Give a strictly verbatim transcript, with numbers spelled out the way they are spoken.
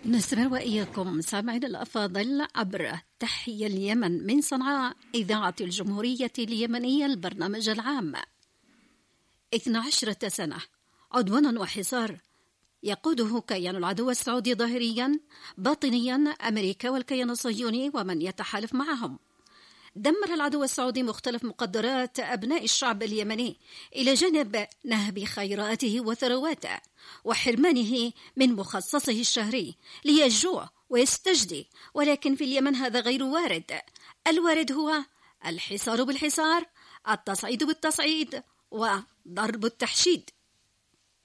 نستمر وإياكم سامعين الأفاضل عبر تحيا اليمن من صنعاء إذاعة الجمهورية اليمنية البرنامج العام. اثنتا عشرة سنة عدوان وحصار يقوده كيان العدو السعودي ظاهريا باطنيا أمريكا والكيان الصهيوني ومن يتحالف معهم. دمر العدو السعودي مختلف مقدرات أبناء الشعب اليمني إلى جانب نهب خيراته وثرواته وحرمانه من مخصصه الشهري ليجوع ويستجدي. ولكن في اليمن هذا غير وارد. الوارد هو الحصار بالحصار، التصعيد بالتصعيد، وضرب التحشيد.